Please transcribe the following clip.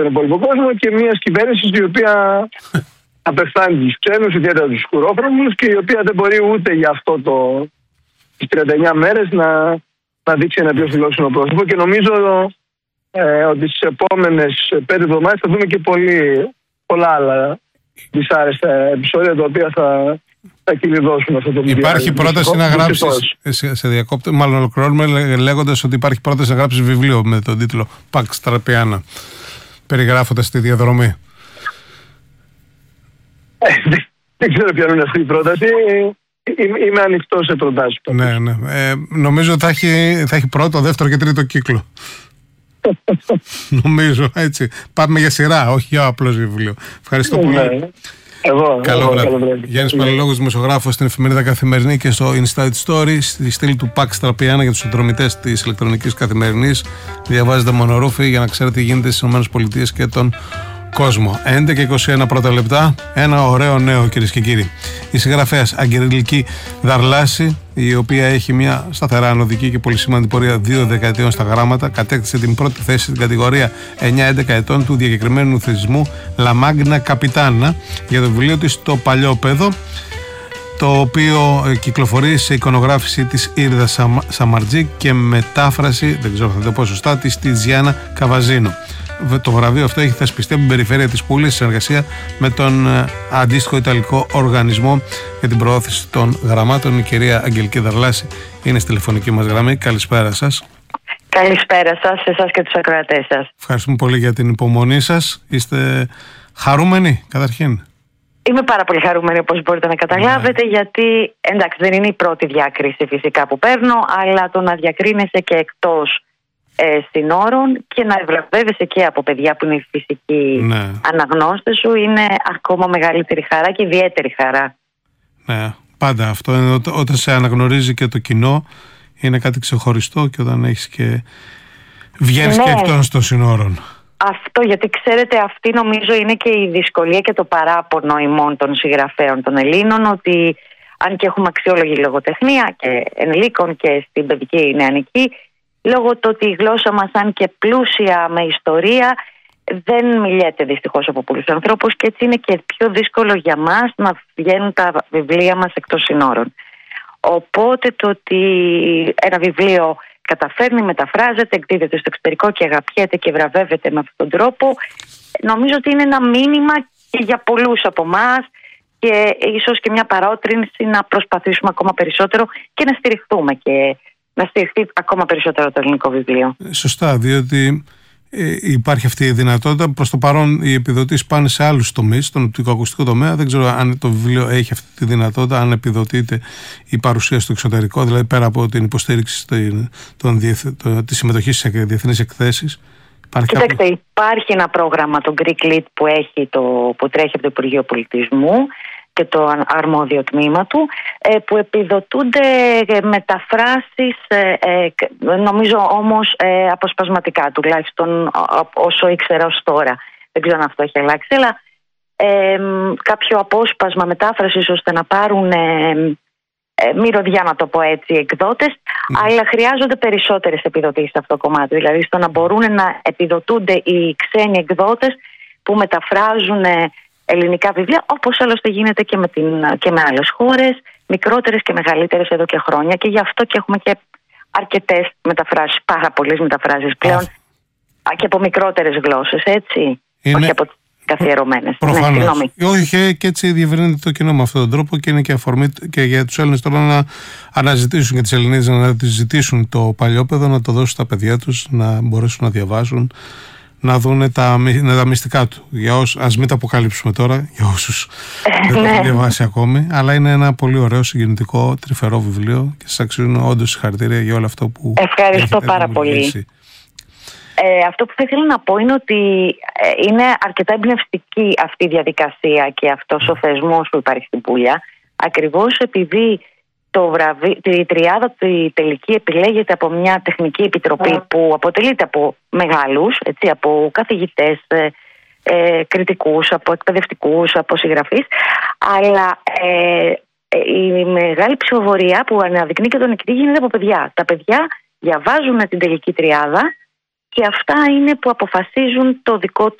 στον υπόλοιπο κόσμο και μια κυβέρνηση η οποία απευθάνει τους ξένους, ιδιαίτερα τους σκουρόφρονους, και η οποία δεν μπορεί ούτε για αυτό τις 39 μέρες να δείξει ένα πιο φιλόξενο πρόσωπο. Και νομίζω ότι στις επόμενες 5 εβδομάδες θα δούμε και πολλά άλλα δυσάρεστα επεισόδια τα οποία θα κυλιδώσουν αυτό το βιβλίο. Υπάρχει πρόταση να γράψεις, σε διακόπτω, μάλλον ολοκληρώνουμε λέγοντας ότι υπάρχει πρόταση να γράψεις βιβλίο με τον τίτλο Pax Trapiana, περιγράφοντας τη διαδρομή. Δεν ξέρω ποια είναι αυτή η πρόταση. Είμαι ανοιχτός σε προτάσεις. Ναι. Νομίζω θα έχει πρώτο, δεύτερο και τρίτο κύκλο. Νομίζω, έτσι. Πάμε για σειρά, όχι για απλώς βιβλίο. Ευχαριστώ πολύ. Καλό βράδυ. Γιάννης Παλαιολόγος, δημοσιογράφος στην εφημερίδα Καθημερινή και στο Inside Story, στη στήλη του Pax Trapiana για τους συνδρομητές της ηλεκτρονικής Καθημερινής. Διαβάζετε μονορούφι για να ξέρετε τι γίνεται στις ΗΠΑ και τον κόσμο. 11 και 21 πρώτα λεπτά. Ένα ωραίο νέο, κυρίες και κύριοι. Η συγγραφέας Αγγελική Δαρλάση, η οποία έχει μια σταθερά ανωδική και πολύ σημαντική πορεία 2 δεκαετιών στα γράμματα, κατέκτησε την πρώτη θέση στην κατηγορία 9-11 ετών του διακεκριμένου θεσμού La Magna Capitana για το βιβλίο της Το Παλιόπαιδο, το οποίο κυκλοφορεί σε εικονογράφηση της Ήρδα Σαμαρτζή και μετάφραση, δεν ξέρω αν θα το πω σωστά, της Τιτζιάνα Καβαζίνο. Το βραβείο αυτό έχει θεσπιστεί από την περιφέρεια της Πούλης σε συνεργασία με τον αντίστοιχο Ιταλικό Οργανισμό για την Προώθηση των Γραμμάτων. Η κυρία Αγγελική Δαρλάση είναι στη τηλεφωνική μας γραμμή. Καλησπέρα σας. Καλησπέρα σας, σε εσάς και τους ακροατές σας. Ευχαριστούμε πολύ για την υπομονή σας. Είστε χαρούμενοι καταρχήν? Είμαι πάρα πολύ χαρούμενη, όπως μπορείτε να καταλάβετε, γιατί εντάξει, δεν είναι η πρώτη διάκριση φυσικά που παίρνω, αλλά το να διακρίνεσαι και εκτός συνόρων και να ευραβεύεσαι και από παιδιά που είναι οι φυσικοί αναγνώστες σου είναι ακόμα μεγαλύτερη χαρά και ιδιαίτερη χαρά. Ναι, πάντα αυτό είναι, όταν σε αναγνωρίζει και το κοινό είναι κάτι ξεχωριστό, και όταν έχεις και βγαίνεις και εκτός των συνόρων. Αυτό, γιατί ξέρετε, αυτή νομίζω είναι και η δυσκολία και το παράπονο ημών των συγγραφέων των Ελλήνων, ότι αν και έχουμε αξιόλογη λογοτεχνία και ενηλίκων και στην παιδική νεανική, λόγω του ότι η γλώσσα μας, αν και πλούσια με ιστορία, δεν μιλιέται δυστυχώς από πολλούς ανθρώπους, και έτσι είναι και πιο δύσκολο για μας να βγαίνουν τα βιβλία μας εκτός συνόρων. Οπότε το ότι ένα βιβλίο καταφέρνει, μεταφράζεται, εκδίδεται στο εξωτερικό και αγαπιέται και βραβεύεται με αυτόν τον τρόπο, νομίζω ότι είναι ένα μήνυμα και για πολλούς από εμάς, και ίσως και μια παρότρινση να προσπαθήσουμε ακόμα περισσότερο και να στηριχθούμε και να στηριχθεί ακόμα περισσότερο το ελληνικό βιβλίο. Σωστά, διότι υπάρχει αυτή η δυνατότητα. Προς το παρόν οι επιδοτήσεις πάνε σε άλλους τομείς, στον οπτικοακουστικό τομέα. Δεν ξέρω αν το βιβλίο έχει αυτή τη δυνατότητα, αν επιδοτείται η παρουσία στο εξωτερικό, δηλαδή πέρα από την υποστήριξη της συμμετοχής σε διεθνείς εκθέσεις. Κοιτάξτε, υπάρχει ένα πρόγραμμα, το Greek Lit, που τρέχει από το Υπουργείο Πολιτισμού και το αρμόδιο τμήμα του, που επιδοτούνται μεταφράσεις, νομίζω όμως αποσπασματικά, τουλάχιστον όσο ήξερα ως τώρα. Δεν ξέρω αν αυτό έχει αλλάξει, αλλά κάποιο απόσπασμα μετάφρασης ώστε να πάρουν μυρωδιά, να το πω έτσι, εκδότες, αλλά χρειάζονται περισσότερες επιδοτήσεις σε αυτό το κομμάτι. Δηλαδή στο να μπορούν να επιδοτούνται οι ξένοι εκδότες που μεταφράζουν ελληνικά βιβλία, όπως άλλωστε γίνεται και με άλλες χώρες, μικρότερες και μεγαλύτερες εδώ και χρόνια, και γι' αυτό και έχουμε και αρκετές μεταφράσεις, πάρα πολλές μεταφράσεις πλέον και από μικρότερες γλώσσες, έτσι, όχι από καθιερωμένες. Προφανώς. Όχι, και έτσι διευρύνεται το κοινό με αυτόν τον τρόπο, και είναι και αφορμή και για τους Έλληνες τώρα να αναζητήσουν, και τις Ελληνίδες να ζητήσουν το Παλιόπαιδο, να το δώσουν στα παιδιά τους, να μπορέσουν να διαβάσουν, να δουν τα μυστικά του. Ας μην τα αποκαλύψουμε τώρα για όσους δεν το έχουν διαβάσει ακόμη, αλλά είναι ένα πολύ ωραίο, συγκινητικό, τρυφερό βιβλίο και σας αξίζουν όντως συγχαρητήρια για όλο αυτό που ευχαριστώ πάρα πολύ. Αυτό που θα ήθελα να πω είναι ότι είναι αρκετά εμπνευστική αυτή η διαδικασία και αυτός ο θεσμός που υπάρχει στην Πούλια, ακριβώς επειδή η τριάδα η τελική επιλέγεται από μια τεχνική επιτροπή που αποτελείται από μεγάλους, έτσι, από καθηγητές, κριτικούς, από εκπαιδευτικούς, από συγγραφείς, αλλά η μεγάλη ψηφοφορία που αναδεικνύει και τον νικητή γίνεται από παιδιά. Τα παιδιά διαβάζουν την τελική τριάδα και αυτά είναι που αποφασίζουν το δικό